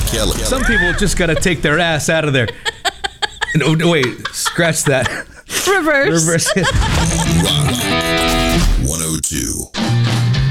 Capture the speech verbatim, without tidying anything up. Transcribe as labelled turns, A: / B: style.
A: Kelly.
B: Some people just got to take their ass out of there. No, no, wait, scratch that.
C: Reverse.
B: Reverse it.
A: Rock one oh two.